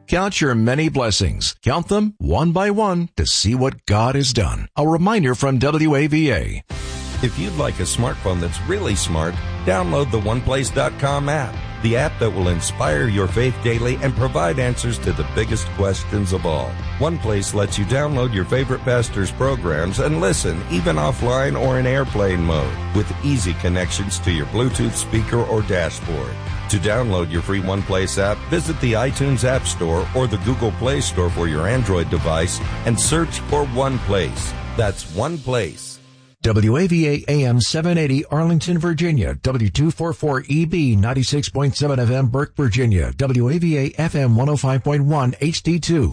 Count your many blessings. Count them one by one to see what God has done. A reminder from WAVA. If you'd like a smartphone that's really smart, download the OnePlace.com app, the app that will inspire your faith daily and provide answers to the biggest questions of all. OnePlace lets you download your favorite pastor's programs and listen, even offline or in airplane mode, with easy connections to your Bluetooth speaker or dashboard. To download your free OnePlace app, visit the iTunes App Store or the Google Play Store for your Android device and search for OnePlace. That's OnePlace. WAVA AM 780 Arlington, Virginia. W244EB 96.7 FM Burke, Virginia. WAVA FM 105.1 HD2.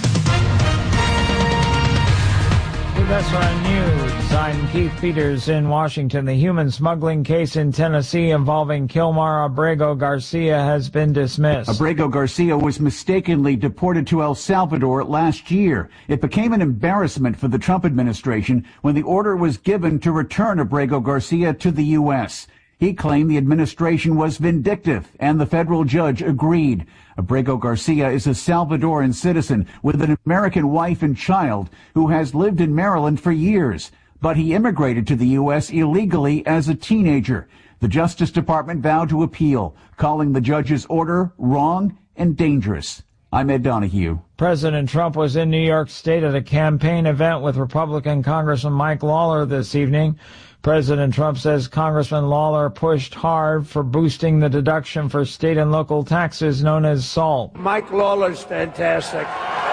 With SRN News, I'm Keith Peters in Washington. The human smuggling case in Tennessee involving Kilmar Abrego Garcia has been dismissed. Abrego Garcia was mistakenly deported to El Salvador last year. It became an embarrassment for the Trump administration when the order was given to return Abrego Garcia to the U.S. He claimed the administration was vindictive, and the federal judge agreed. Abrego Garcia is a Salvadoran citizen with an American wife and child who has lived in Maryland for years, but he immigrated to the U.S. illegally as a teenager. The Justice Department vowed to appeal, calling the judge's order wrong and dangerous. I'm Ed Donahue. President Trump was in New York State at a campaign event with Republican Congressman Mike Lawler this evening. President Trump says Congressman Lawler pushed hard for boosting the deduction for state and local taxes known as SALT. Mike Lawler's fantastic.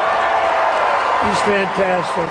He's fantastic.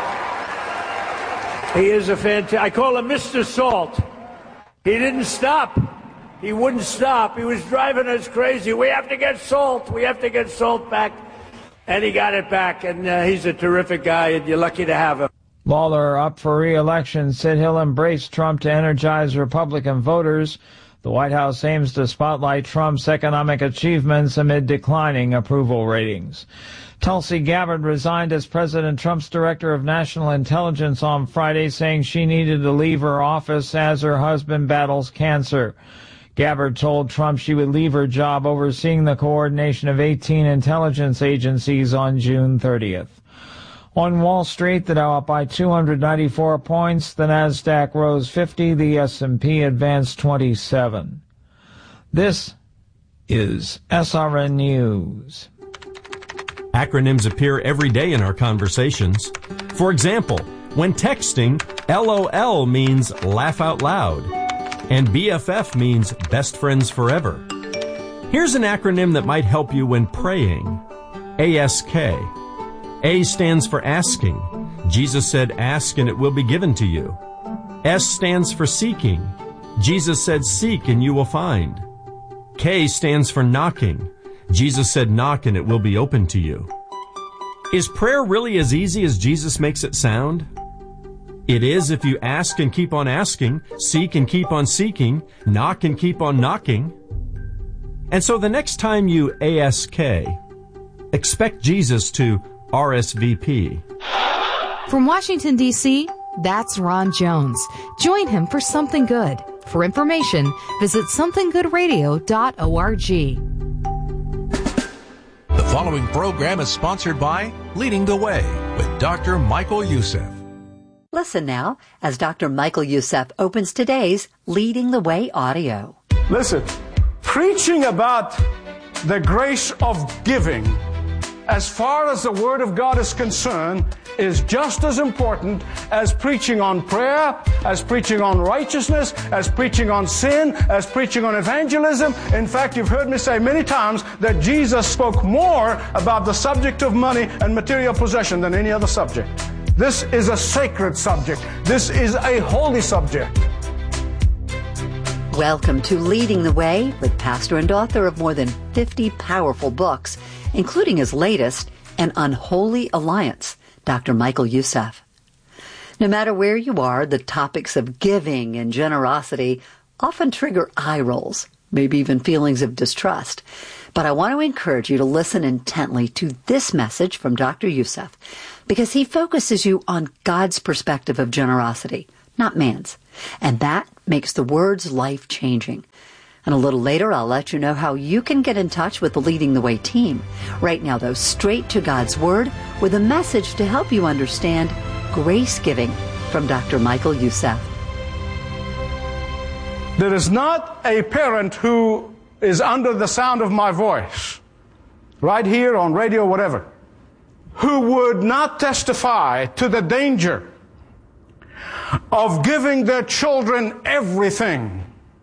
He is a fantastic. I call him Mr. Salt. He didn't stop. He wouldn't stop. He was driving us crazy. We have to get salt. We have to get salt back. And he got it back. And he's a terrific guy, and you're lucky to have him. Lawler, up for re-election, said he'll embrace Trump to energize Republican voters. The White House aims to spotlight Trump's economic achievements amid declining approval ratings. Tulsi Gabbard resigned as President Trump's Director of National Intelligence on Friday, saying she needed to leave her office as her husband battles cancer. Gabbard told Trump she would leave her job overseeing the coordination of 18 intelligence agencies on June 30th. On Wall Street, the Dow up by 294 points, the Nasdaq rose 50, the S&P advanced 27. This is SRN News. Acronyms appear every day in our conversations. For example, when texting, LOL means laugh out loud, and BFF means best friends forever. Here's an acronym that might help you when praying. ASK. A stands for asking. Jesus said, ask and it will be given to you. S stands for seeking. Jesus said, seek and you will find. K stands for knocking. Jesus said, knock and it will be open to you. Is prayer really as easy as Jesus makes it sound? It is if you ask and keep on asking, seek and keep on seeking, knock and keep on knocking. And so the next time you ASK, expect Jesus to RSVP. From Washington, D.C., that's Ron Jones. Join him for Something Good. For information, visit somethinggoodradio.org. The following program is sponsored by Leading the Way with Dr. Michael Youssef. Listen now as Dr. Michael Youssef opens today's Leading the Way audio. Listen, preaching about the grace of giving, as far as the Word of God is concerned, is just as important as preaching on prayer, as preaching on righteousness, as preaching on sin, as preaching on evangelism. In fact, you've heard me say many times that Jesus spoke more about the subject of money and material possession than any other subject. This is a sacred subject. This is a holy subject. Welcome to Leading the Way with pastor and author of more than 50 powerful books, including his latest, An Unholy Alliance, Dr. Michael Youssef. No matter where you are, the topics of giving and generosity often trigger eye rolls, maybe even feelings of distrust. But I want to encourage you to listen intently to this message from Dr. Youssef, because he focuses you on God's perspective of generosity, not man's. And that makes the words life-changing. And a little later, I'll let you know how you can get in touch with the Leading the Way team. Right now, though, straight to God's Word with a message to help you understand grace giving from Dr. Michael Youssef. There is not a parent who is under the sound of my voice, right here on radio, whatever, who would not testify to the danger of giving their children everything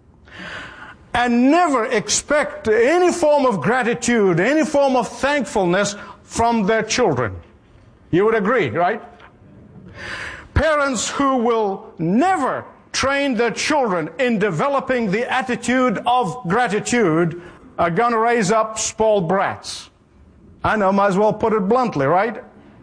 and never expect any form of gratitude, any form of thankfulness from their children. You would agree, right? Parents who will never train their children in developing the attitude of gratitude are going to raise up spoiled brats. I know, might as well put it bluntly, right?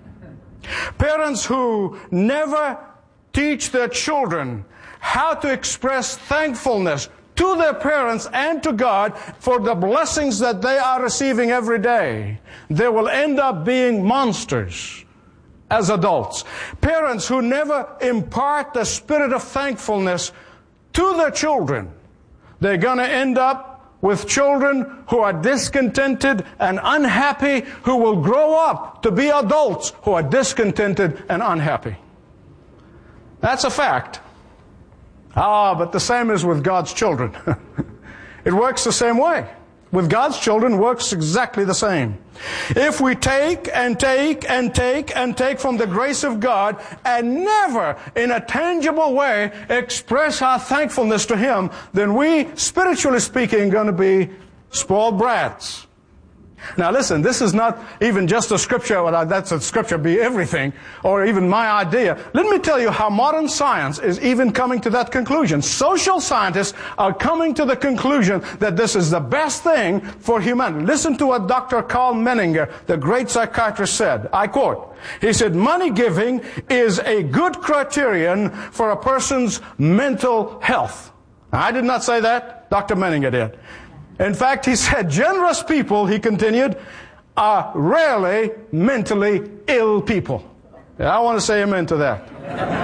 Parents who never teach their children how to express thankfulness to their parents and to God for the blessings that they are receiving every day, they will end up being monsters as adults. Parents who never impart the spirit of thankfulness to their children, they're going to end up with children who are discontented and unhappy, who will grow up to be adults who are discontented and unhappy. That's a fact. But the same is with God's children. It works the same way. With God's children, it works exactly the same. If we take and take and take and take from the grace of God and never in a tangible way express our thankfulness to Him, then we, spiritually speaking, are going to be spoiled brats. Now listen, this is not even just a scripture, that's a scripture be everything, or even my idea. Let me tell you how modern science is even coming to that conclusion. Social scientists are coming to the conclusion that this is the best thing for humanity. Listen to what Dr. Carl Menninger, the great psychiatrist, said. I quote, he said, money giving is a good criterion for a person's mental health. Now, I did not say that. Dr. Menninger did. In fact, he said, generous people, he continued, are rarely mentally ill people. I want to say amen to that.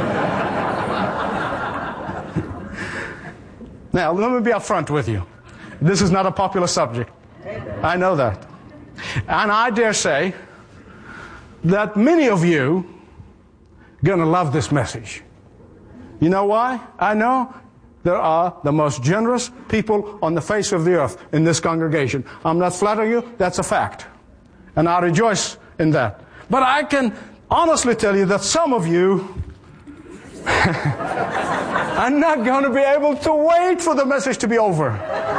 Now, let me be upfront with you. This is not a popular subject. I know that. And I dare say that many of you are going to love this message. You know why? I know. There are the most generous people on the face of the earth in this congregation. I'm not flattering you, that's a fact. And I rejoice in that. But I can honestly tell you that some of you are not going to be able to wait for the message to be over.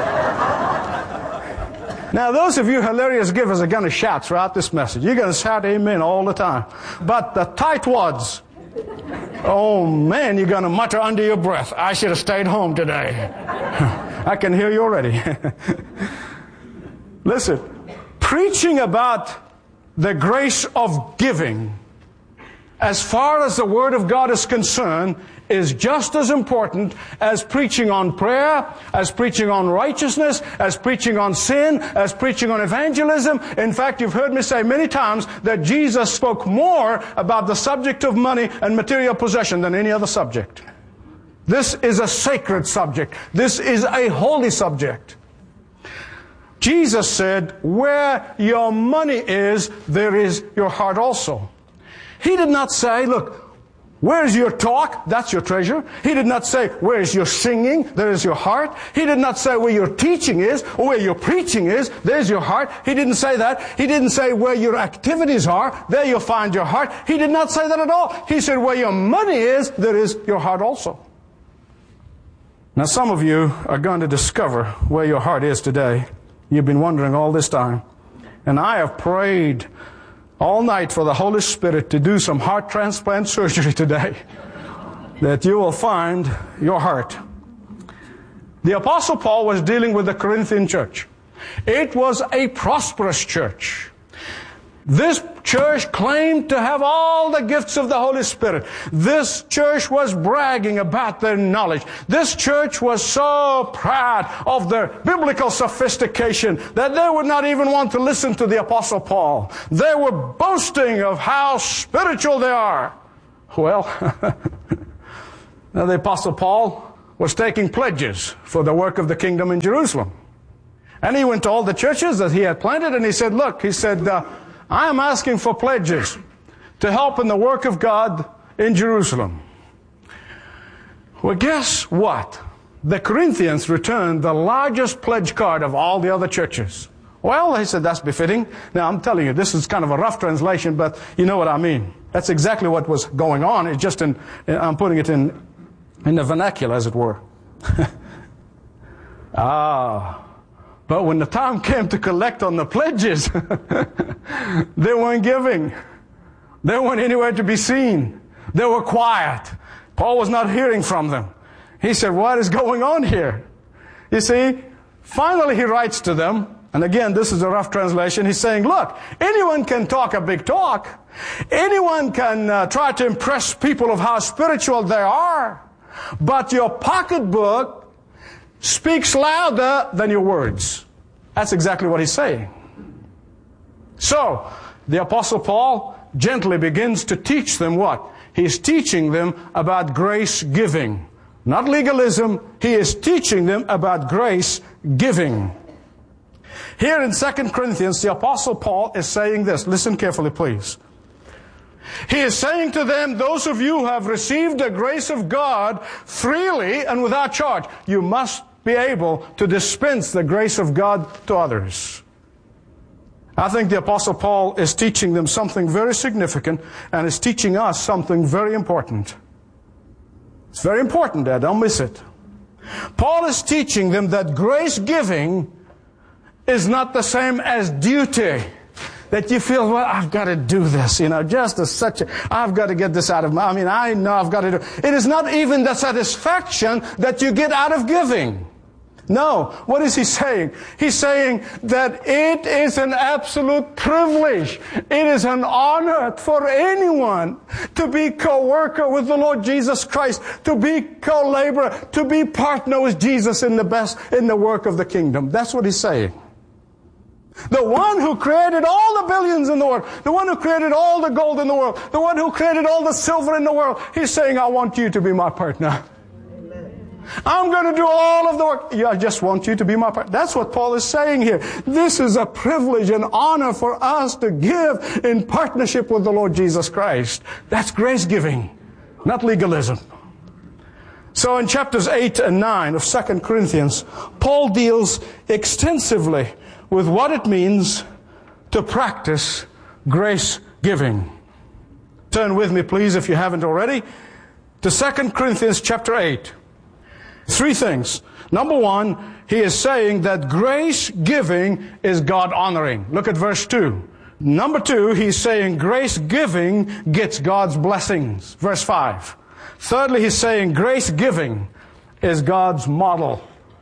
Now, those of you hilarious givers are going to shout throughout this message. You're going to shout amen all the time. But the tightwads, oh man, you're going to mutter under your breath, I should have stayed home today. I can hear you already. Listen, preaching about the grace of giving, as far as the Word of God is concerned, is just as important as preaching on prayer, as preaching on righteousness, as preaching on sin, as preaching on evangelism. In fact, you've heard me say many times that Jesus spoke more about the subject of money and material possession than any other subject. This is a sacred subject. This is a holy subject. Jesus said, where your money is, there is your heart also. He did not say, look, where's your talk? That's your treasure. He did not say, where's your singing? There is your heart. He did not say where your teaching is or where your preaching is. There's your heart. He didn't say that. He didn't say where your activities are. There you'll find your heart. He did not say that at all. He said where your money is, there is your heart also. Now some of you are going to discover where your heart is today. You've been wondering all this time. And I have prayed all night for the Holy Spirit to do some heart transplant surgery today, that you will find your heart. The Apostle Paul was dealing with the Corinthian church. It was a prosperous church. This church claimed to have all the gifts of the Holy Spirit. This church was bragging about their knowledge. This church was so proud of their biblical sophistication that they would not even want to listen to the Apostle Paul. They were boasting of how spiritual they are. Well, now the Apostle Paul was taking pledges for the work of the kingdom in Jerusalem. And he went to all the churches that he had planted, and he said, look, he said, I am asking for pledges to help in the work of God in Jerusalem. Well, guess what? The Corinthians returned the largest pledge card of all the other churches. Well, he said, that's befitting. Now, I'm telling you, this is kind of a rough translation, but you know what I mean. That's exactly what was going on. It's just I'm putting it in the vernacular, as it were. But when the time came to collect on the pledges, they weren't giving. They weren't anywhere to be seen. They were quiet. Paul was not hearing from them. He said, what is going on here? You see, finally he writes to them, and again, this is a rough translation. He's saying, look, anyone can talk a big talk. Anyone can try to impress people of how spiritual they are. But your pocketbook speaks louder than your words. That's exactly what he's saying. So, the Apostle Paul gently begins to teach them what? He's teaching them about grace giving. Not legalism. He is teaching them about grace giving. Here in 2 Corinthians, the Apostle Paul is saying this. Listen carefully, please. He is saying to them, those of you who have received the grace of God freely and without charge, you must be able to dispense the grace of God to others. I think the Apostle Paul is teaching them something very significant and is teaching us something very important. It's very important, Dad. Don't miss it. Paul is teaching them that grace giving is not the same as duty. That you feel, well, I've got to do this, just as such I've got to get this out of I know I've got to do it. It is not even the satisfaction that you get out of giving. No. What is he saying? He's saying that it is an absolute privilege. It is an honor for anyone to be co-worker with the Lord Jesus Christ, to be co-laborer, to be partner with Jesus in the work of the kingdom. That's what he's saying. The one who created all the billions in the world, the one who created all the gold in the world, the one who created all the silver in the world, he's saying, I want you to be my partner. Amen. I'm going to do all of the work. I just want you to be my partner. That's what Paul is saying here. This is a privilege and honor for us to give in partnership with the Lord Jesus Christ. That's grace giving, not legalism. So in chapters 8 and 9 of 2 Corinthians, Paul deals extensively with what it means to practice grace giving. Turn with me, please, if you haven't already, to 2 Corinthians chapter 8. 3 things. Number 1, he is saying that grace giving is God honoring. Look at verse 2. Number 2, he's saying grace giving gets God's blessings. Verse 5. Thirdly, he's saying grace giving is God's model.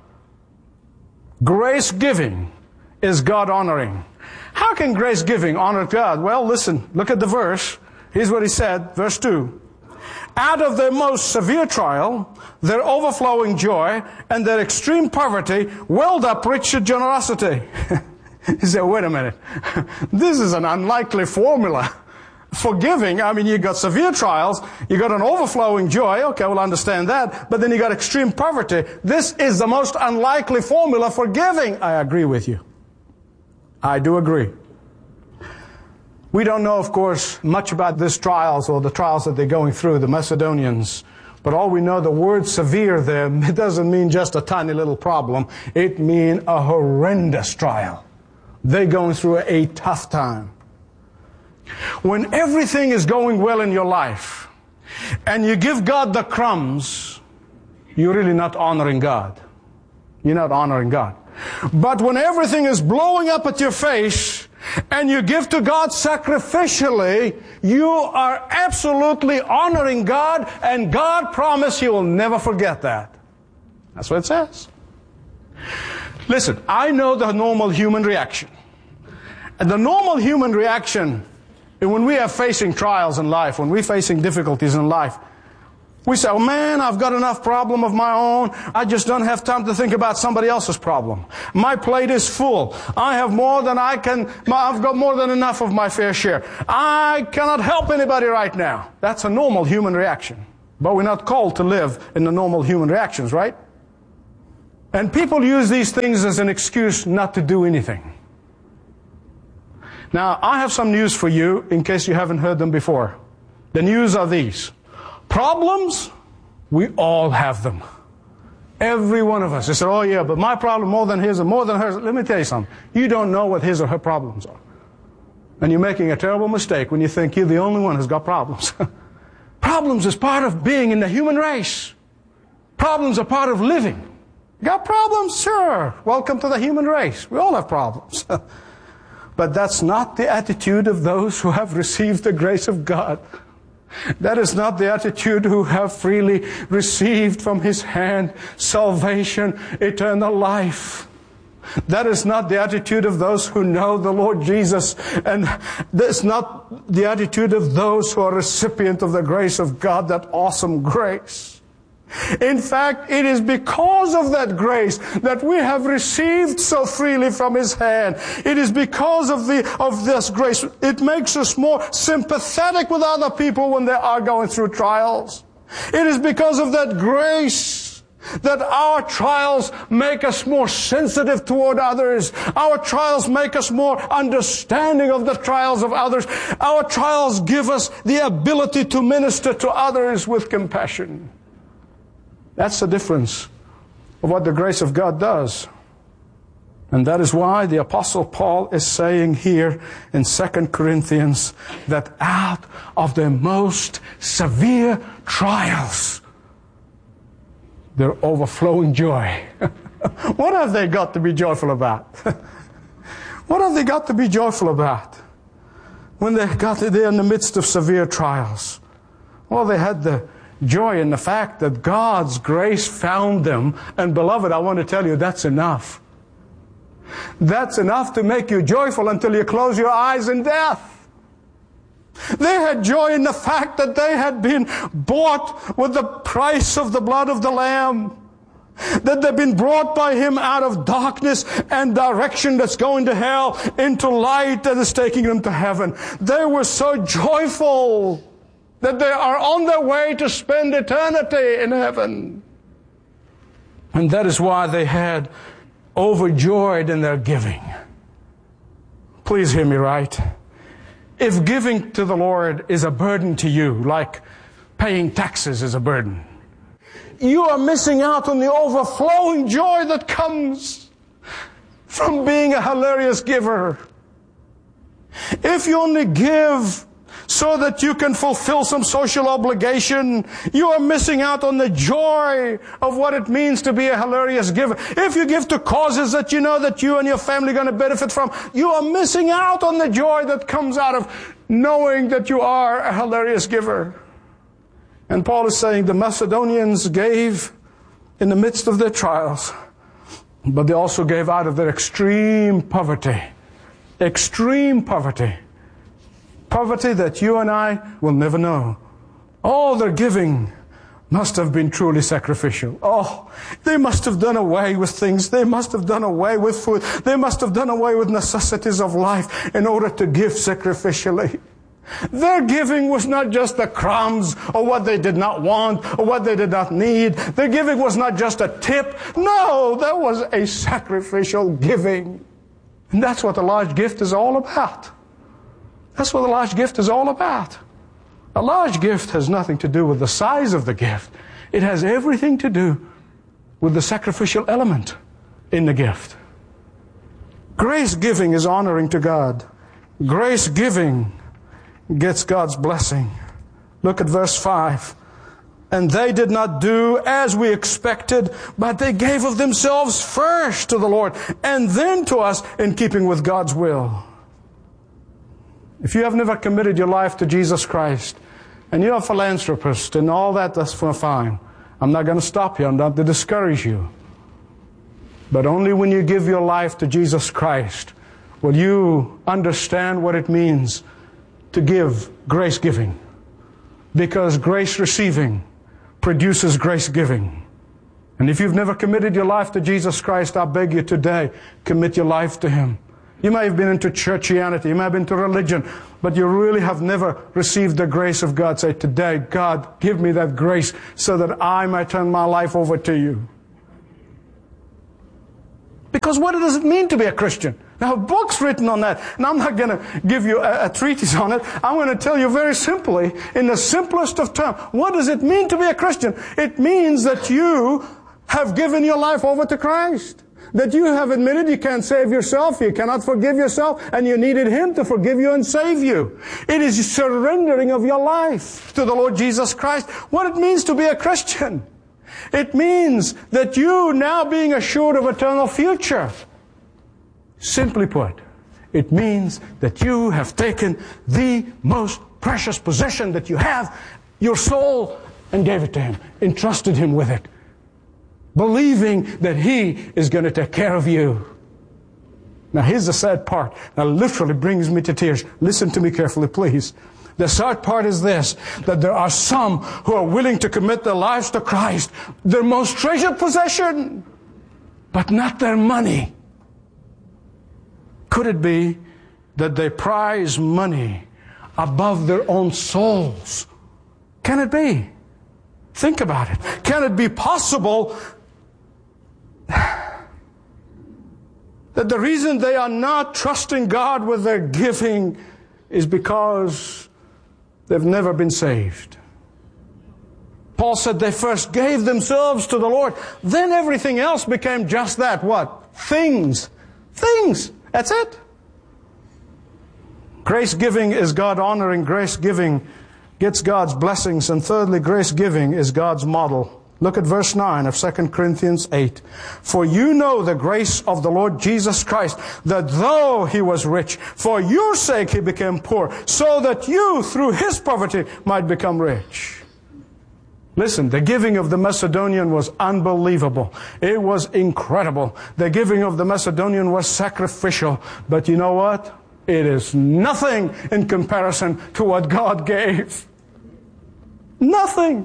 Grace giving is God honoring. How can grace giving honor God? Well, listen, look at the verse. Here's what he said, verse 2. Out of their most severe trial, their overflowing joy, and their extreme poverty welled up rich generosity. You say, wait a minute. This is an unlikely formula. Forgiving, you got severe trials, you got an overflowing joy, okay, we'll understand that, but then you got extreme poverty. This is the most unlikely formula for giving. I agree with you. I do agree. We don't know, of course, much about these trials or the trials that they're going through, the Macedonians. But all we know, the word severe there, it doesn't mean just a tiny little problem. It means a horrendous trial. They're going through a tough time. When everything is going well in your life, and you give God the crumbs, you're really not honoring God. You're not honoring God. But when everything is blowing up at your face, and you give to God sacrificially, you are absolutely honoring God, and God promised He will never forget that. That's what it says. Listen, I know the normal human reaction. And the normal human reaction, when we are facing trials in life, when we're facing difficulties in life, we say, oh man, I've got enough problem of my own. I just don't have time to think about somebody else's problem. My plate is full. I have more than I've got more than enough of my fair share. I cannot help anybody right now. That's a normal human reaction. But we're not called to live in the normal human reactions, right? And people use these things as an excuse not to do anything. Now, I have some news for you in case you haven't heard them before. The news are these. Problems, we all have them. Every one of us. They say, oh yeah, but my problem more than his and more than hers. Let me tell you something. You don't know what his or her problems are. And you're making a terrible mistake when you think you're the only one who's got problems. Problems is part of being in the human race. Problems are part of living. You got problems? Sure. Welcome to the human race. We all have problems. But that's not the attitude of those who have received the grace of God. That is not the attitude who have freely received from His hand salvation, eternal life. That is not the attitude of those who know the Lord Jesus. And that's not the attitude of those who are recipient of the grace of God, that awesome grace. In fact, it is because of that grace that we have received so freely from His hand. It is because of this grace. It makes us more sympathetic with other people when they are going through trials. It is because of that grace that our trials make us more sensitive toward others. Our trials make us more understanding of the trials of others. Our trials give us the ability to minister to others with compassion. That's the difference of what the grace of God does. And that is why the Apostle Paul is saying here in 2 Corinthians that out of the most severe trials, they're overflowing joy. What have they got to be joyful about? What have they got to be joyful about when they're in the midst of severe trials? Well, they had the joy in the fact that God's grace found them. And beloved, I want to tell you, that's enough. That's enough to make you joyful until you close your eyes in death. They had joy in the fact that they had been bought with the price of the blood of the Lamb. That they've been brought by Him out of darkness and direction that's going to hell into light that is taking them to heaven. They were so joyful that they are on their way to spend eternity in heaven. And that is why they had overjoyed in their giving. Please hear me right. If giving to the Lord is a burden to you, like paying taxes is a burden, you are missing out on the overflowing joy that comes from being a hilarious giver. If you only give so that you can fulfill some social obligation, you are missing out on the joy of what it means to be a hilarious giver. If you give to causes that you know that you and your family are going to benefit from, you are missing out on the joy that comes out of knowing that you are a hilarious giver. And Paul is saying the Macedonians gave in the midst of their trials, but they also gave out of their extreme poverty. Extreme poverty. Poverty that you and I will never know. All their giving must have been truly sacrificial. Oh, they must have done away with things. They must have done away with food. They must have done away with necessities of life in order to give sacrificially. Their giving was not just the crumbs or what they did not want or what they did not need. Their giving was not just a tip. No, that was a sacrificial giving. And that's what a large gift is all about. That's what a large gift is all about. A large gift has nothing to do with the size of the gift. It has everything to do with the sacrificial element in the gift. Grace giving is honoring to God. Grace giving gets God's blessing. Look at verse 5. And they did not do as we expected, but they gave of themselves first to the Lord and then to us in keeping with God's will. If you have never committed your life to Jesus Christ, and you're a philanthropist and all that, that's fine. I'm not going to stop you. I'm not to discourage you. But only when you give your life to Jesus Christ will you understand what it means to give grace giving. Because grace receiving produces grace giving. And if you've never committed your life to Jesus Christ, I beg you today, commit your life to Him. You may have been into churchianity, you may have been into religion, but you really have never received the grace of God. Say, today, God, give me that grace so that I might turn my life over to you. Because what does it mean to be a Christian? Now, books written on that, and I'm not going to give you a treatise on it. I'm going to tell you very simply, in the simplest of terms, what does it mean to be a Christian? It means that you have given your life over to Christ. That you have admitted you can't save yourself, you cannot forgive yourself, and you needed Him to forgive you and save you. It is surrendering of your life to the Lord Jesus Christ. What it means to be a Christian. It means that you now being assured of eternal future. Simply put, it means that you have taken the most precious possession that you have, your soul, and gave it to Him, entrusted Him with it, believing that He is going to take care of you. Now here's the sad part. Now literally brings me to tears. Listen to me carefully, please. The sad part is this, that there are some who are willing to commit their lives to Christ, their most treasured possession, but not their money. Could it be that they prize money above their own souls? Can it be? Think about it. Can it be possible that the reason they are not trusting God with their giving is because they've never been saved? Paul said they first gave themselves to the Lord. Then everything else became just that. What? Things. Things. That's it. Grace giving is God honoring. Grace giving gets God's blessings. And thirdly, grace giving is God's model. Look at verse 9 of 2 Corinthians 8. For you know the grace of the Lord Jesus Christ, that though He was rich, for your sake He became poor, so that you through His poverty might become rich. Listen, the giving of the Macedonian was unbelievable. It was incredible. The giving of the Macedonian was sacrificial. But you know what? It is nothing in comparison to what God gave. Nothing.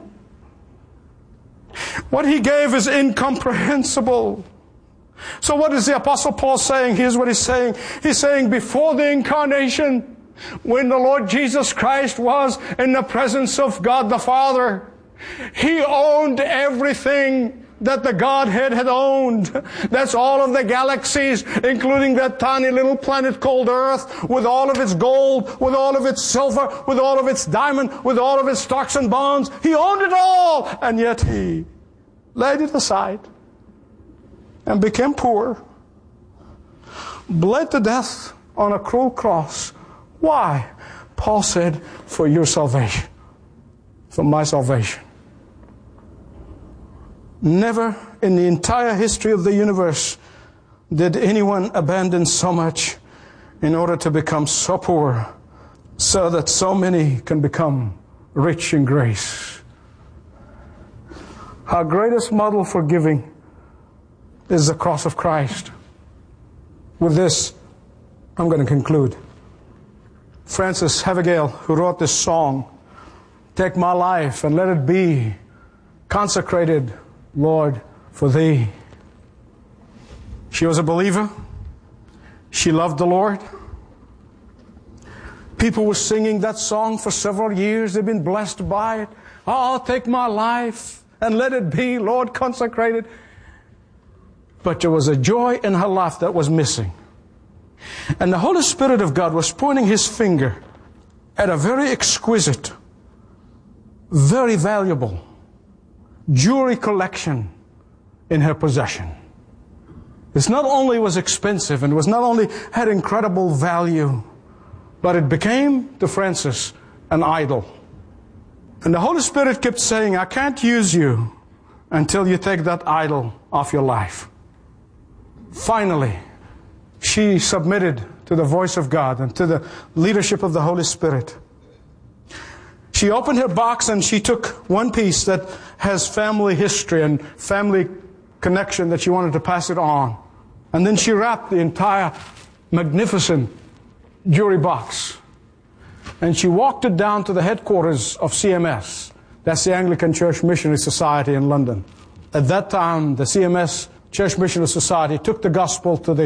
What He gave is incomprehensible. So what is the Apostle Paul saying? Here's what he's saying. He's saying before the incarnation, when the Lord Jesus Christ was in the presence of God the Father, He owned everything that the Godhead had owned. That's all of the galaxies, including that tiny little planet called Earth, with all of its gold, with all of its silver, with all of its diamond, with all of its stocks and bonds. He owned it all, and yet He laid it aside and became poor, bled to death on a cruel cross. Why? Paul said, for your salvation, for my salvation. Never in the entire history of the universe did anyone abandon so much in order to become so poor, so that so many can become rich in grace. Our greatest model for giving is the cross of Christ. With this, I'm going to conclude. Frances Havergal, who wrote this song, "Take my life and let it be consecrated, Lord, for Thee." She was a believer. She loved the Lord. People were singing that song for several years. They've been blessed by it. Oh, take my life and let it be, Lord, consecrated. But there was a joy in her life that was missing. And the Holy Spirit of God was pointing His finger at a very exquisite, very valuable jewelry collection in her possession. This not only was expensive and was not only had incredible value, but it became to Frances an idol. And the Holy Spirit kept saying, I can't use you until you take that idol off your life. Finally, she submitted to the voice of God and to the leadership of the Holy Spirit. She opened her box and she took one piece that has family history and family connection that she wanted to pass it on. And then she wrapped the entire magnificent jewelry box. And she walked it down to the headquarters of CMS. That's the Anglican Church Missionary Society in London. At that time, the CMS Church Missionary Society took the gospel to the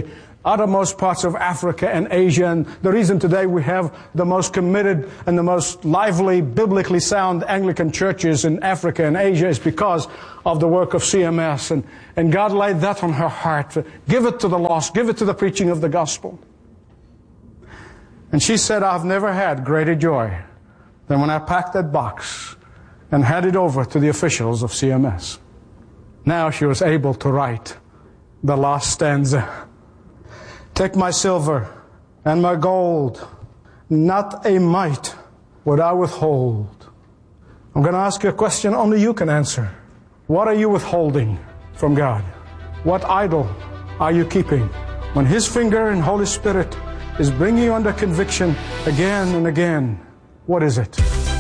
uttermost parts of Africa and Asia. And the reason today we have the most committed and the most lively, biblically sound Anglican churches in Africa and Asia is because of the work of CMS. And God laid that on her heart. Give it to the lost. Give it to the preaching of the gospel. And she said, I've never had greater joy than when I packed that box and handed it over to the officials of CMS. Now she was able to write the last stanza. Take my silver and my gold, not a mite would I withhold. I'm going to ask you a question only you can answer. What are you withholding from God? What idol are you keeping when His finger and Holy Spirit is bringing you under conviction again and again? What is it?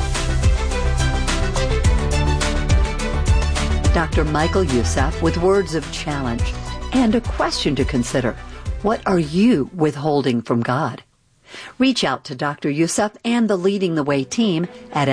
Dr. Michael Youssef with words of challenge and a question to consider. What are you withholding from God? Reach out to Dr. Youssef and the Leading the Way team at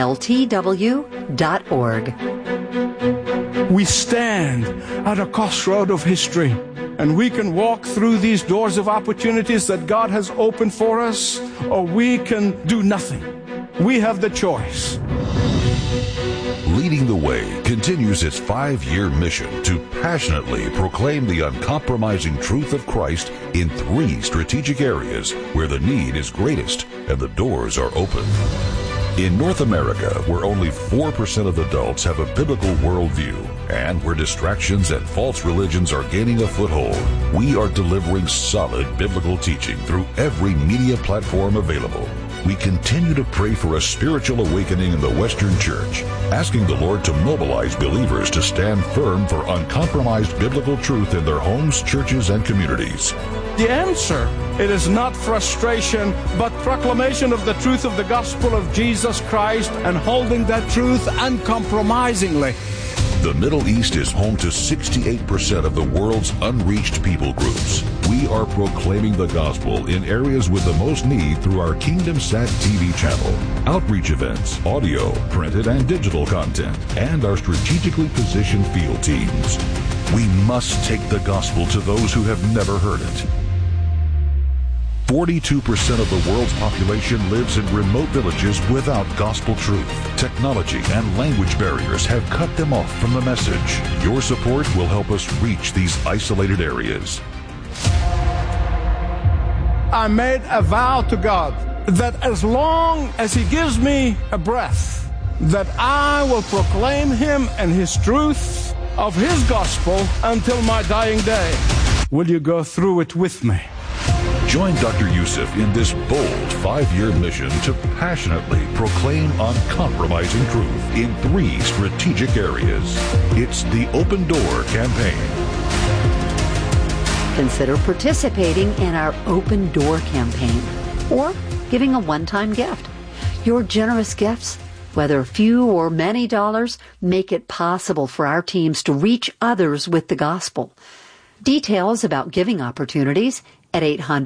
ltw.org. We stand at a crossroad of history, and we can walk through these doors of opportunities that God has opened for us, or we can do nothing. We have the choice. Leading the Way continues its 5-year mission to passionately proclaim the uncompromising truth of Christ in 3 strategic areas where the need is greatest and the doors are open. In North America, where only 4% of adults have a biblical worldview, and where distractions and false religions are gaining a foothold, we are delivering solid biblical teaching through every media platform available. We continue to pray for a spiritual awakening in the Western Church, asking the Lord to mobilize believers to stand firm for uncompromised biblical truth in their homes, churches, and communities. The answer, it is not frustration, but proclamation of the truth of the gospel of Jesus Christ and holding that truth uncompromisingly. The Middle East is home to 68% of the world's unreached people groups. We are proclaiming the gospel in areas with the most need through our Kingdom Sat TV channel, outreach events, audio, printed and digital content, and our strategically positioned field teams. We must take the gospel to those who have never heard it. 42% of the world's population lives in remote villages without gospel truth. Technology and language barriers have cut them off from the message. Your support will help us reach these isolated areas. I made a vow to God that as long as He gives me a breath, that I will proclaim Him and His truth of His gospel until my dying day. Will you go through it with me? Join Dr. Youssef in this bold 5-year mission to passionately proclaim uncompromising truth in 3 strategic areas. It's the Open Door campaign. Consider participating in our Open Door campaign or giving a one-time gift. Your generous gifts, whether few or many dollars, make it possible for our teams to reach others with the gospel. Details about giving opportunities at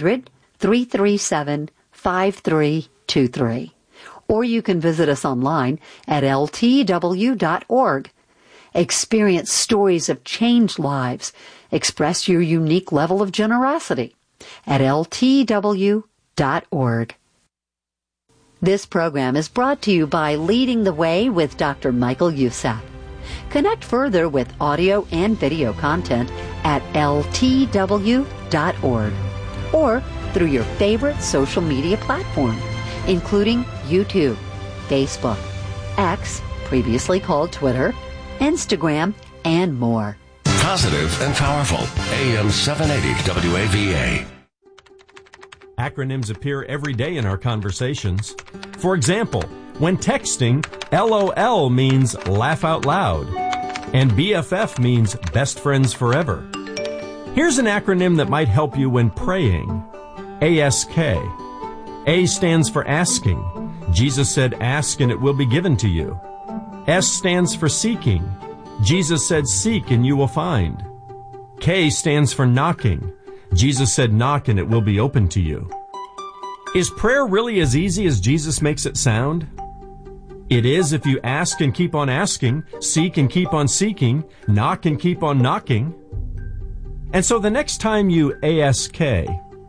800-337-5323. Or you can visit us online at ltw.org. Experience stories of changed lives. Express your unique level of generosity at ltw.org. This program is brought to you by Leading the Way with Dr. Michael Youssef. Connect further with audio and video content at ltw.org or through your favorite social media platform, including YouTube, Facebook, X, previously called Twitter, Instagram, and more. Positive and powerful. AM 780 WAVA. Acronyms appear every day in our conversations. For example, when texting, LOL means laugh out loud, and BFF means best friends forever. Here's an acronym that might help you when praying. ASK. A stands for asking. Jesus said, ask and it will be given to you. S stands for seeking. Jesus said, seek and you will find. K stands for knocking. Jesus said, knock and it will be open to you. Is prayer really as easy as Jesus makes it sound? It is if you ask and keep on asking, seek and keep on seeking, knock and keep on knocking. And so the next time you ASK,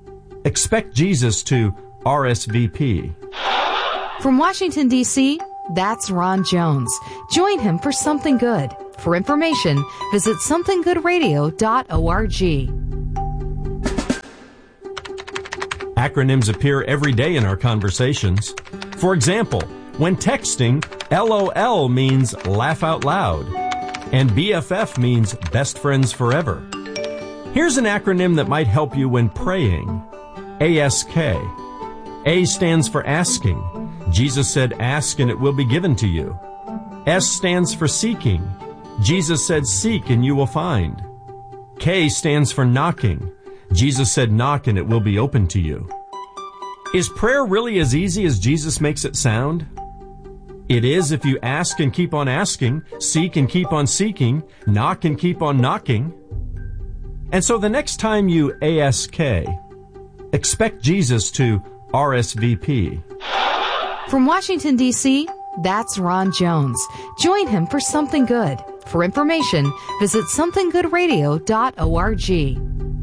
Expect Jesus to RSVP. From Washington, D.C., that's Ron Jones. Join him for Something Good. For information, visit somethinggoodradio.org. Acronyms appear every day in our conversations. For example, when texting, LOL means laugh out loud, and BFF means best friends forever. Here's an acronym that might help you when praying. ASK. A stands for asking. Jesus said, ask and it will be given to you. S stands for seeking. Jesus said, seek and you will find. K stands for knocking. Jesus said, knock and it will be open to you. Is prayer really as easy as Jesus makes it sound? It is if you ask and keep on asking, seek and keep on seeking, knock and keep on knocking. And so the next time you ASK, expect Jesus to RSVP. From Washington, D.C., that's Ron Jones. Join him for Something Good. For information, visit somethinggoodradio.org.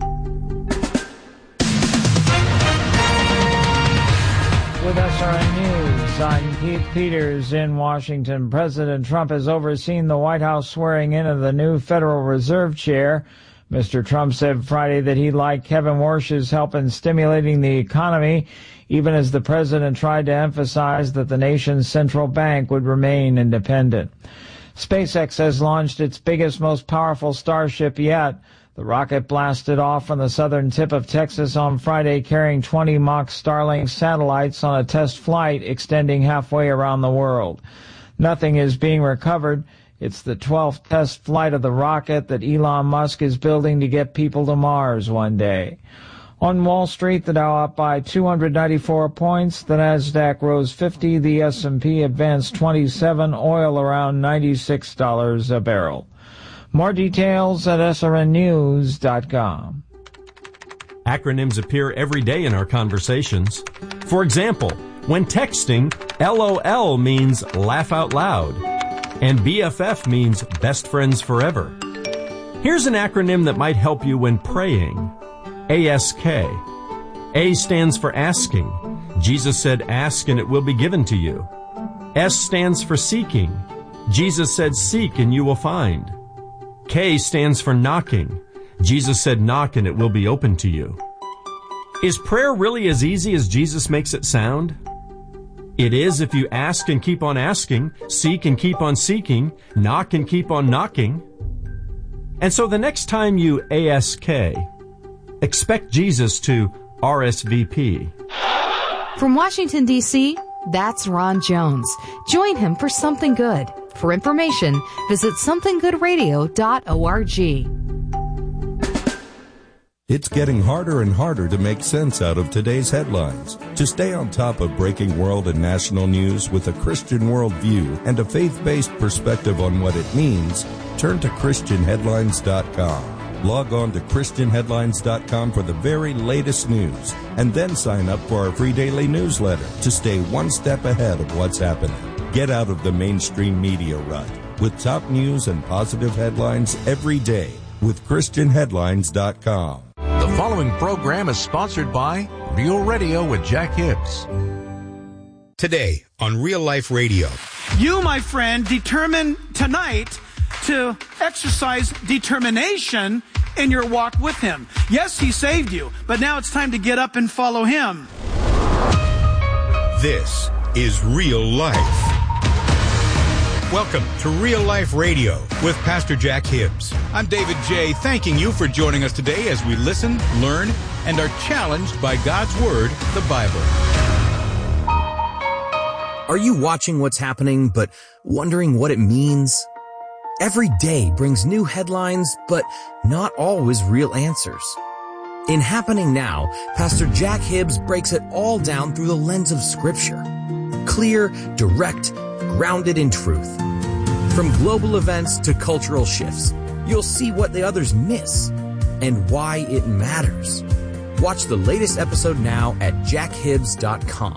With SRN News, I'm Keith Peters in Washington. President Trump has overseen the White House swearing in of the new Federal Reserve Chair. Mr. Trump said Friday that he'd like Kevin Warsh's help in stimulating the economy, even as the president tried to emphasize that the nation's central bank would remain independent. SpaceX has launched its biggest, most powerful Starship yet. The rocket blasted off from the southern tip of Texas on Friday, carrying 20 mock Starlink satellites on a test flight extending halfway around the world. Nothing is being recovered. It's the 12th test flight of the rocket that Elon Musk is building to get people to Mars one day. On Wall Street, the Dow up by 294 points, the Nasdaq rose 50, the S&P advanced 27, oil around $96 a barrel. More details at srnnews.com. Acronyms appear every day in our conversations. For example, when texting, LOL means laugh out loud, and BFF means best friends forever. Here's an acronym that might help you when praying. ASK. A stands for asking. Jesus said, ask and it will be given to you. S stands for seeking. Jesus said, seek and you will find. K stands for knocking. Jesus said, knock and it will be open to you. Is prayer really as easy as Jesus makes it sound? It is if you ask and keep on asking, seek and keep on seeking, knock and keep on knocking. And so the next time you ASK, expect Jesus to RSVP. From Washington, D.C., that's Ron Jones. Join him for Something Good. For information, visit somethinggoodradio.org. It's getting harder and harder to make sense out of today's headlines. To stay on top of breaking world and national news with a Christian worldview and a faith-based perspective on what it means, turn to ChristianHeadlines.com. Log on to ChristianHeadlines.com for the very latest news, and then sign up for our free daily newsletter to stay one step ahead of what's happening. Get out of the mainstream media rut with top news and positive headlines every day with ChristianHeadlines.com. The following program is sponsored by Real Radio with Jack Hibbs. Today on Real Life Radio. You, my friend, determine tonight to exercise determination in your walk with Him. Yes, He saved you, but now it's time to get up and follow Him. This is Real Life. Welcome to Real Life Radio with Pastor Jack Hibbs. I'm David J., thanking you for joining us today as we listen, learn, and are challenged by God's Word, the Bible. Are you watching what's happening but wondering what it means? Every day brings new headlines, but not always real answers. In Happening Now, Pastor Jack Hibbs breaks it all down through the lens of Scripture. Clear, direct, grounded in truth. From global events to cultural shifts, you'll see what the others miss and why it matters. Watch the latest episode now at jackhibbs.com.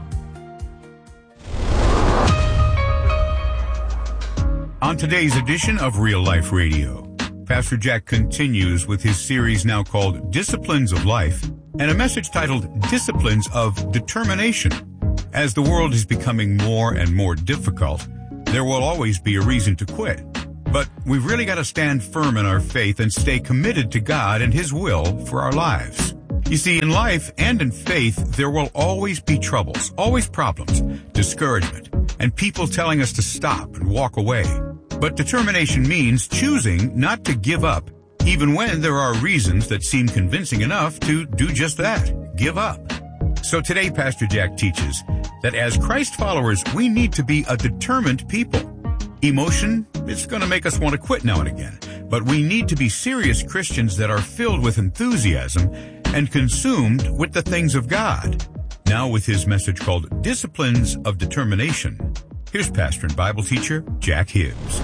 On today's edition of Real Life Radio, Pastor Jack continues with his series now called Disciplines of Life, and a message titled Disciplines of Determination. As the world is becoming more and more difficult, there will always be a reason to quit. But we've really got to stand firm in our faith and stay committed to God and His will for our lives. You see, in life and in faith, there will always be troubles, always problems, discouragement, and people telling us to stop and walk away. But determination means choosing not to give up, even when there are reasons that seem convincing enough to do just that, give up. So today, Pastor Jack teaches that as Christ followers, we need to be a determined people. Emotion is going to make us want to quit now and again, but we need to be serious Christians that are filled with enthusiasm and consumed with the things of God. Now with his message called Disciplines of Determination, here's pastor and Bible teacher Jack Hibbs.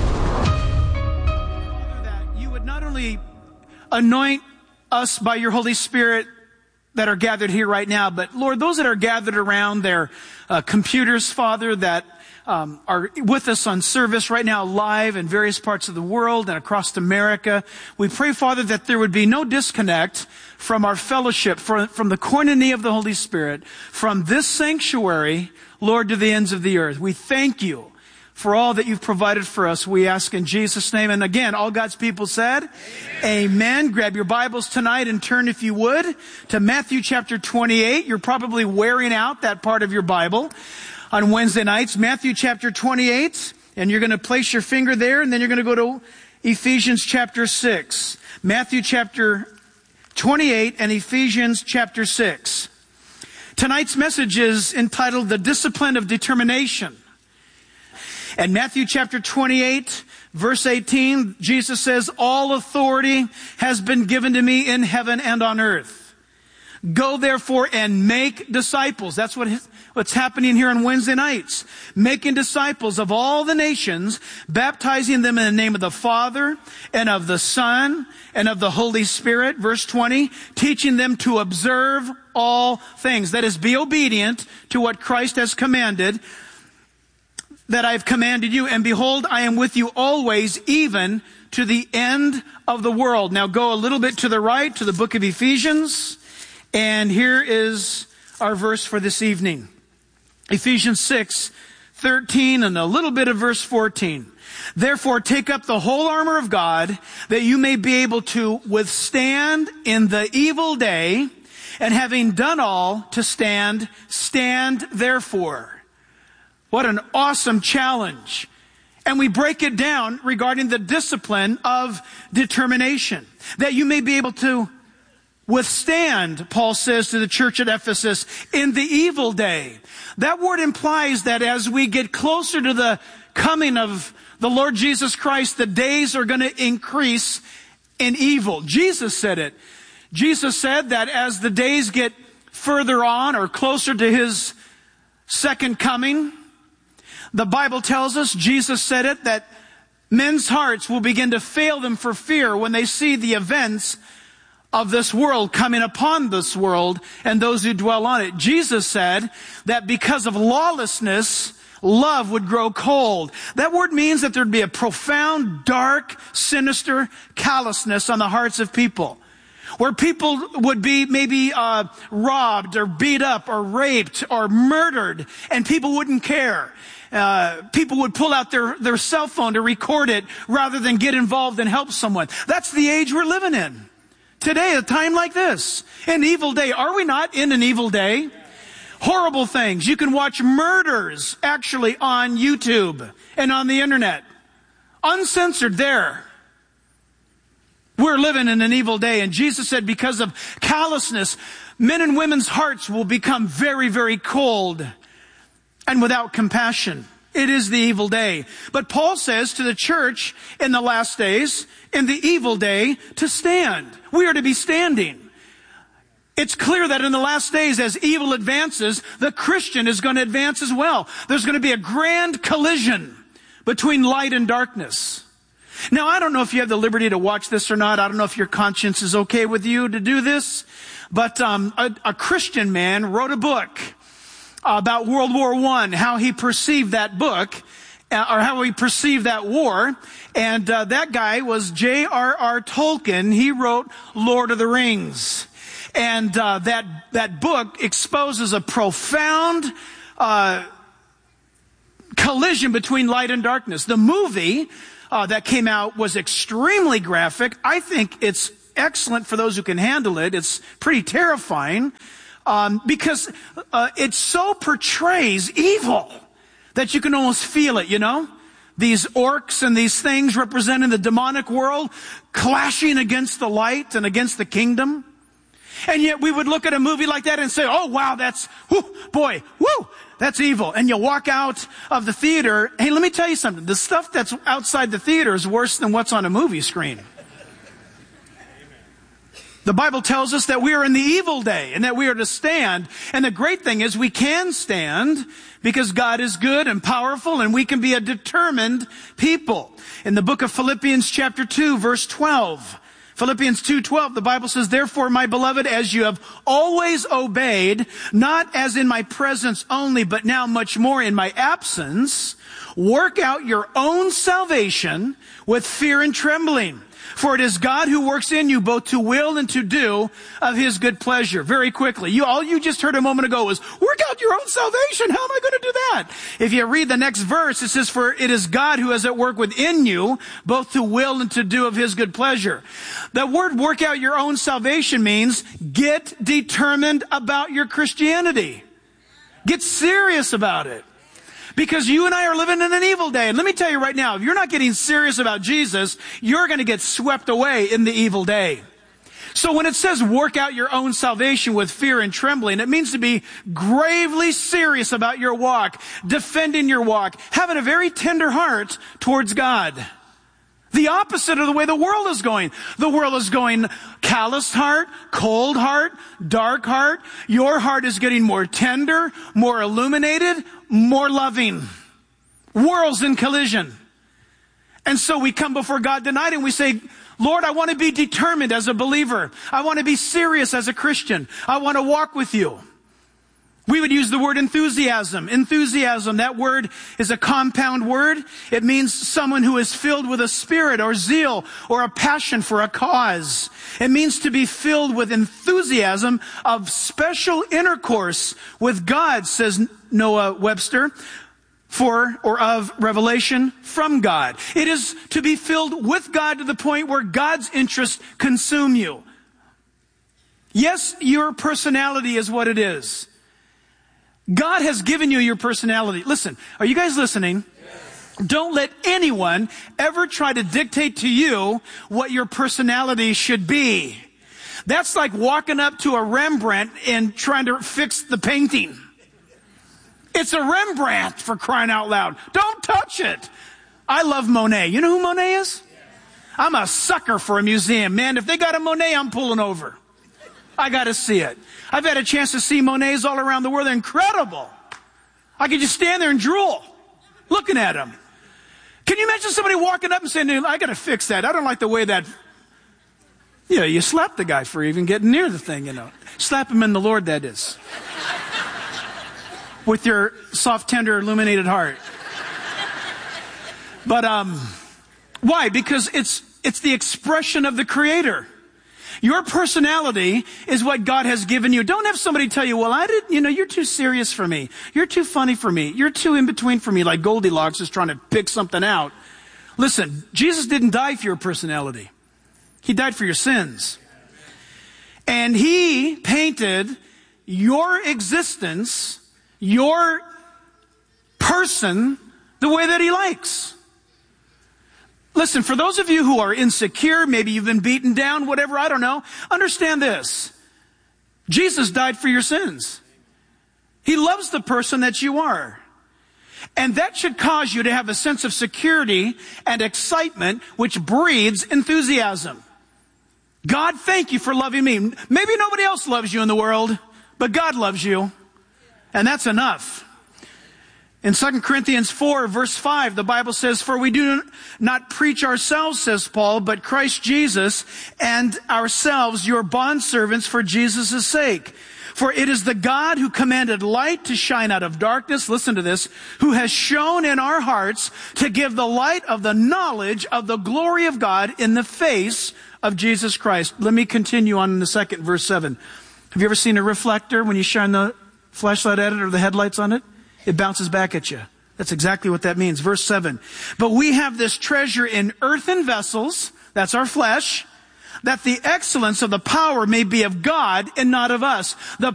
That you would not only anoint us by your Holy Spirit that are gathered here right now, but Lord, those that are gathered around their computers, Father, that are with us on service right now live in various parts of the world and across America. We pray, Father, that there would be no disconnect from our fellowship, from the koinonia of the Holy Spirit, from this sanctuary, Lord, to the ends of the earth. We thank you for all that you've provided for us. We ask in Jesus' name. And again, all God's people said, Amen. Grab your Bibles tonight and turn, if you would, to Matthew chapter 28. You're probably wearing out that part of your Bible on Wednesday nights. Matthew chapter 28. And you're going to place your finger there, and then you're going to go to Ephesians chapter 6. Matthew chapter 28 and Ephesians chapter 6. Tonight's message is entitled The Discipline of Determination. And Matthew chapter 28, verse 18, Jesus says, all authority has been given to me in heaven and on earth. Go therefore and make disciples. That's what's happening here on Wednesday nights. Making disciples of all the nations, baptizing them in the name of the Father and of the Son and of the Holy Spirit. Verse 20, teaching them to observe all things. That is, be obedient to what Christ has commanded, that I've commanded you. And behold, I am with you always, even to the end of the world. Now go a little bit to the right, to the book of Ephesians. And here is our verse for this evening. Ephesians 6:13 and a little bit of verse 14. Therefore take up the whole armor of God, that you may be able to withstand in the evil day, and having done all to stand, stand therefore. What an awesome challenge. And we break it down regarding the discipline of determination, that you may be able to withstand, Paul says to the church at Ephesus, in the evil day. That word implies that as we get closer to the coming of the Lord Jesus Christ, the days are going to increase in evil. Jesus said it. Jesus said that as the days get further on or closer to his second coming, the Bible tells us, Jesus said it, that men's hearts will begin to fail them for fear when they see the events of this world coming upon this world and those who dwell on it. Jesus said that because of lawlessness, love would grow cold. That word means that there'd be a profound, dark, sinister callousness on the hearts of people, where people would be maybe robbed or beat up or raped or murdered, and people wouldn't care. People would pull out their cell phone to record it rather than get involved and help someone. That's the age we're living in. Today, a time like this, an evil day. Are we not in an evil day? Horrible things. You can watch murders actually on YouTube and on the internet. Uncensored there. We're living in an evil day. And Jesus said because of callousness, men and women's hearts will become very, very cold and without compassion. It is the evil day. But Paul says to the church in the last days, in the evil day, to stand. We are to be standing. It's clear that in the last days, as evil advances, the Christian is going to advance as well. There's going to be a grand collision between light and darkness. Now, I don't know if you have the liberty to watch this or not. I don't know if your conscience is okay with you to do this. But a Christian man wrote a book about World War I, how he perceived that book. or how we perceive that war. And that guy was J.R.R. Tolkien. He wrote Lord of the Rings. And that book exposes a profound collision between light and darkness. The movie that came out was extremely graphic. I think it's excellent for those who can handle it. It's pretty terrifying because it so portrays evil that you can almost feel it, you know? These orcs and these things representing the demonic world clashing against the light and against the kingdom. And yet we would look at a movie like that and say, oh, wow, that's, that's evil. And you walk out of the theater. Hey, let me tell you something. The stuff that's outside the theater is worse than what's on a movie screen. The Bible tells us that we are in the evil day and that we are to stand. And the great thing is we can stand because God is good and powerful and we can be a determined people. In the book of Philippians chapter 2, verse 12, Philippians 2:12, the Bible says, therefore, my beloved, as you have always obeyed, not as in my presence only, but now much more in my absence, work out your own salvation with fear and trembling. For it is God who works in you both to will and to do of his good pleasure. Very quickly. All you just heard a moment ago was, work out your own salvation. How am I going to do that? If you read the next verse, it says, for it is God who is at work within you, both to will and to do of his good pleasure. The word work out your own salvation means get determined about your Christianity. Get serious about it. Because you and I are living in an evil day. And let me tell you right now, if you're not getting serious about Jesus, you're going to get swept away in the evil day. So when it says work out your own salvation with fear and trembling, it means to be gravely serious about your walk, defending your walk, having a very tender heart towards God. The opposite of the way the world is going. The world is going calloused heart, cold heart, dark heart. Your heart is getting more tender, more illuminated, more loving. Worlds in collision. And so we come before God tonight and we say, Lord, I want to be determined as a believer. I want to be serious as a Christian. I want to walk with you. We would use the word enthusiasm. Enthusiasm, that word is a compound word. It means someone who is filled with a spirit or zeal or a passion for a cause. It means to be filled with enthusiasm of special intercourse with God, says Noah Webster, for or of revelation from God. It is to be filled with God to the point where God's interests consume you. Yes, your personality is what it is. God has given you your personality. Listen, are you guys listening? Yes. Don't let anyone ever try to dictate to you what your personality should be. That's like walking up to a Rembrandt and trying to fix the painting. It's a Rembrandt, for crying out loud. Don't touch it. I love Monet. You know who Monet is? I'm a sucker for a museum. Man, if they got a Monet, I'm pulling over. I got to see it. I've had a chance to see Monets all around the world. They're incredible. I could just stand there and drool looking at them. Can you imagine somebody walking up and saying, I got to fix that. I don't like the way that... You slap the guy for even getting near the thing, Slap him in the Lord, that is. With your soft, tender, illuminated heart. But why? Because it's the expression of the Creator. Your personality is what God has given you. Don't have somebody tell you, well, you're too serious for me. You're too funny for me. You're too in between for me, like Goldilocks is trying to pick something out. Listen, Jesus didn't die for your personality. He died for your sins. And he painted your existence, your person, the way that he likes. Listen, for those of you who are insecure, maybe you've been beaten down, whatever, I don't know, understand this. Jesus died for your sins. He loves the person that you are. And that should cause you to have a sense of security and excitement, which breeds enthusiasm. God, thank you for loving me. Maybe nobody else loves you in the world, but God loves you. And that's enough. In 2 Corinthians 4, verse 5, the Bible says, for we do not preach ourselves, says Paul, but Christ Jesus and ourselves, your bondservants for Jesus' sake. For it is the God who commanded light to shine out of darkness, listen to this, who has shone in our hearts to give the light of the knowledge of the glory of God in the face of Jesus Christ. Let me continue on in the second, verse 7. Have you ever seen a reflector when you shine the flashlight at it or the headlights on it? It bounces back at you. That's exactly what that means. Verse 7. But we have this treasure in earthen vessels, that's our flesh, that the excellence of the power may be of God and not of us. The